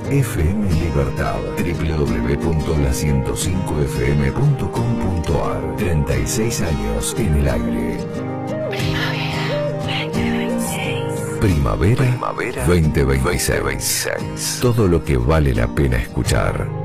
FM Libertad, www.la105fm.com.ar. 36 años en el aire. Primavera 2026. Todo lo que vale la pena escuchar.